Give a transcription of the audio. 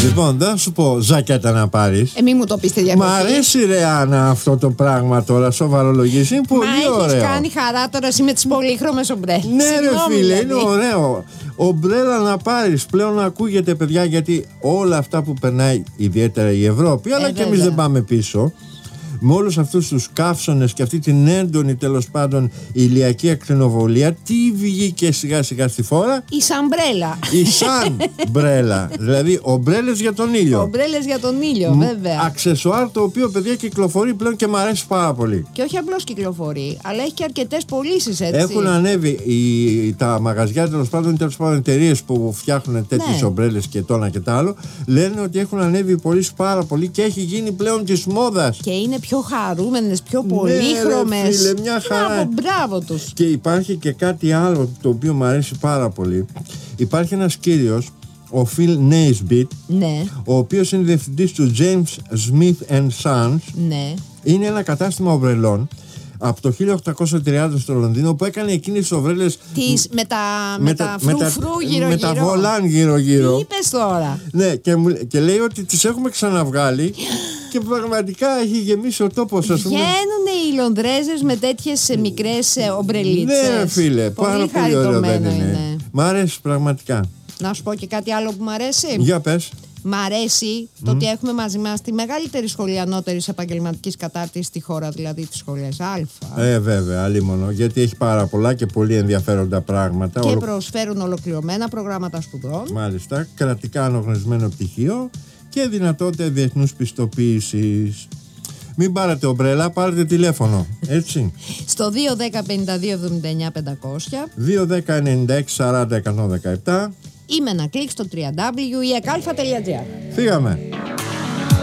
Λοιπόν, δεν θα σου πω ζακέτα να πάρεις. Μη μου το πείστε για Μ' αρέσει ρε Άννα αυτό το πράγμα τώρα, σοβαρολογείς. Είναι πολύ ωραίο. Έχεις κάνει χαρά τώρα εσύ με τις πολύχρωμες ομπρέλες. Ναι ρε φίλε, είναι ωραίο. Ομπρέλα να πάρεις, πλέον ακούγεται παιδιά, γιατί όλα αυτά που περνάει ιδιαίτερα η Ευρώπη, αλλά και εμείς δεν πάμε πίσω, με όλους αυτούς τους καύσονες και αυτή την έντονη τέλος πάντων ηλιακή ακτινοβολία, τι βγήκε σιγά σιγά στη φόρα? Η σαμπρέλα. Η σαμπρέλα. Δηλαδή ομπρέλες για τον ήλιο. Ομπρέλες για τον ήλιο, βέβαια. Αξεσουάρ το οποίο παιδιά κυκλοφορεί πλέον και μου αρέσει πάρα πολύ. Και όχι απλώς κυκλοφορεί, αλλά έχει και αρκετές πωλήσεις, έτσι. Έχουν ανέβει τα μαγαζιά, τέλος πάντων εταιρείες που φτιάχνουν τέτοιες ομπρέλες και το ένα και το άλλο, λένε ότι έχουν ανέβει οι πωλήσεις πάρα πολύ και έχει γίνει πλέον της μόδας. Και είναι πιο χαρούμενες, πιο πολύχρωμες. Ναι, φίλε, μια χαρά. Μπράβο τους. Και υπάρχει και κάτι άλλο το οποίο μου αρέσει πάρα πολύ. Υπάρχει ένας κύριος, ο Phil Naisbitt, ναι, ο οποίος είναι διευθυντής του James Smith and Sons. Ναι. Είναι ένα κατάστημα ομπρελών από το 1830 στο Λονδίνο που έκανε εκείνες τις ομπρέλες με τα φρου γύρω-γύρω. Με τα βολάν γύρω-γύρω. Τι είπες τώρα? Ναι, και λέει ότι τις έχουμε ξαναβγάλει και πραγματικά έχει γεμίσει ο τόπος. Βγαίνουνε οι Λονδρέζες με τέτοιες μικρές ομπρελίτσες. Ναι φίλε, πάρα πολύ ωραίο δεν είναι. Μ' αρέσει πραγματικά. Να σου πω και κάτι άλλο που μ' αρέσει. Για πες. Μ' αρέσει το ότι έχουμε μαζί μας τη μεγαλύτερη σχολή ανώτερης επαγγελματικής κατάρτισης στη χώρα, δηλαδή τις σχολές Α. Βέβαια, αλίμονο, γιατί έχει πάρα πολλά και πολύ ενδιαφέροντα πράγματα. Και προσφέρουν ολοκληρωμένα προγράμματα σπουδών. Μάλιστα, κρατικά αναγνωρισμένο πτυχίο και δυνατότητα διεθνούς πιστοποίησης. Μην πάρετε ομπρέλα, πάρετε τηλέφωνο, έτσι. Στο 210-52-79-500 210-96-40-117 ή με ένα κλικ στο www.ekalfa.gr. Φύγαμε.